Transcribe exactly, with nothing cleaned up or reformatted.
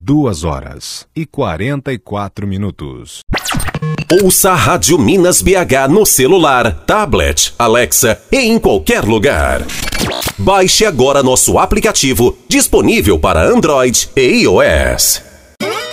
duas horas e quarenta e quatro minutos. Ouça a Rádio Minas B H no celular, tablet, Alexa e em qualquer lugar. Baixe agora nosso aplicativo, disponível para Android e iOS.